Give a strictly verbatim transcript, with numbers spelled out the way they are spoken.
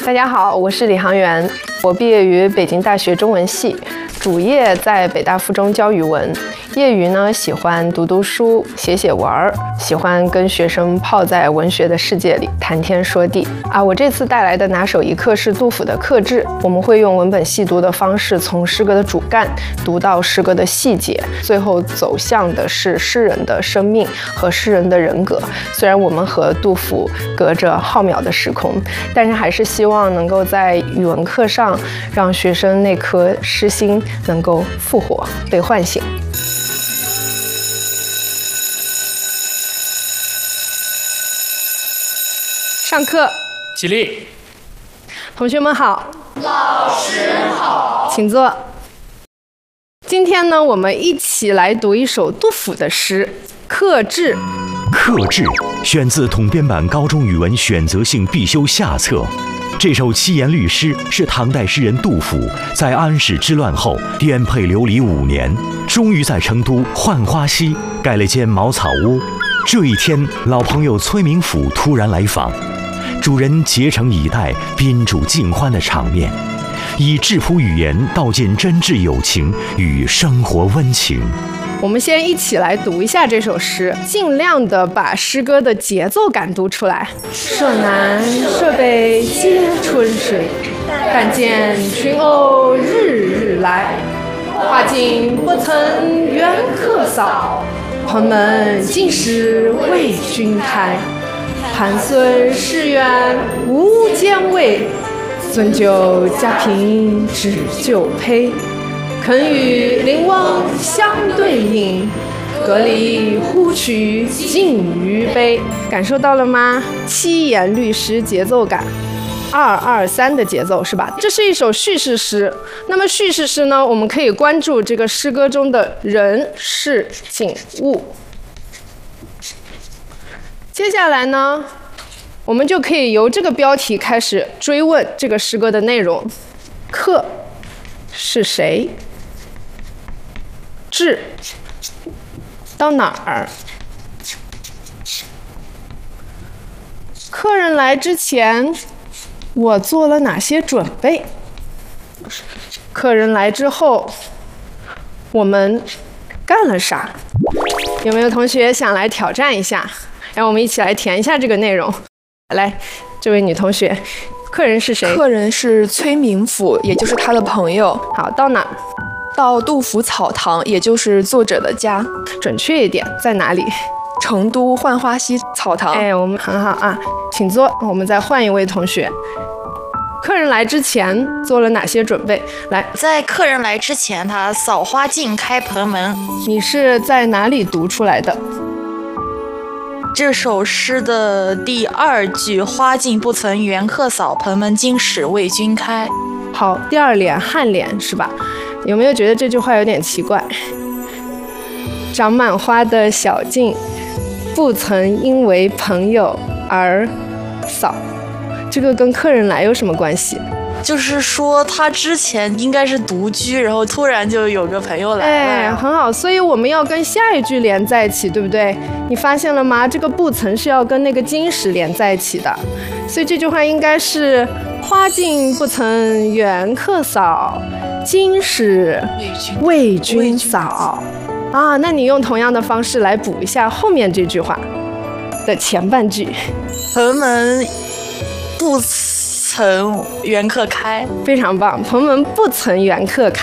大家好，我是李航源，我毕业于北京大学中文系，主业在北大附中教语文，业余呢喜欢读读书、写写文儿，喜欢跟学生泡在文学的世界里谈天说地啊。我这次带来的拿手一课是杜甫的克制，我们会用文本细读的方式，从诗歌的主干读到诗歌的细节，最后走向的是诗人的生命和诗人的人格。虽然我们和杜甫隔着浩渺的时空，但是还是希望能够在语文课上让学生那颗诗心能够复活、被唤醒。上课， 起立。 同学们好， 老师好， 请坐。今天呢，我们一起来读一首杜甫的诗《克制》。 克制选自统编版高中语文选择性必修下册。这首七言律诗是唐代诗人杜甫在安史之乱后颠沛流离五年，终于在成都浣花溪盖了间茅草屋。这一天，老朋友崔明甫突然来访，主人竭诚以待，宾主尽欢的场面，以质朴语言道尽真挚友情与生活温情。 我们先一起来读一下这首诗，尽量的把诗歌的节奏感读出来。涉南涉北皆春水，但见群鸥日日来。花径不曾缘客扫，蓬门尽是为君开。盘孙市远无兼味，樽酒家贫只就醅。肯与邻翁相对饮，隔离呼取尽余杯。感受到了吗？七言律诗节奏感，二二三的节奏是吧？这是一首叙事诗。那么叙事诗呢，我们可以关注这个诗歌中的人、事、景、物。接下来呢，我们就可以由这个标题开始追问这个诗歌的内容。客是谁？至到哪儿？客人来之前，我做了哪些准备？客人来之后，我们干了啥？有没有同学想来挑战一下？让我们一起来填一下这个内容。来，这位女同学，客人是谁？ 客人是崔明甫，也就是他的朋友。 好，到哪？ 到杜甫草堂，也就是作者的家。 准确一点，在哪里？ 成都浣花溪草堂。 哎，我们很好啊，请坐。我们再换一位同学。客人来之前做了哪些准备？来， 在客人来之前，他扫花径开盆门。 你是在哪里读出来的？ 这首诗的第二句“花径不曾缘客扫，盆门今始为君开”。 好，第二联颔联是吧？有没有觉得这句话有点奇怪？长满花的小径，不曾因为朋友而扫，这个跟客人来有什么关系？ 就是说他之前应该是独居，然后突然就有个朋友来了。 哎，很好，所以我们要跟下一句连在一起，对不对？你发现了吗？这个不曾是要跟那个今时连在一起的，所以这句话应该是花径不曾缘客扫，今始为君扫。啊，那你用同样的方式来补一下后面这句话的前半句。 盆门不曾缘客开， 非常棒。盆门不曾缘客开。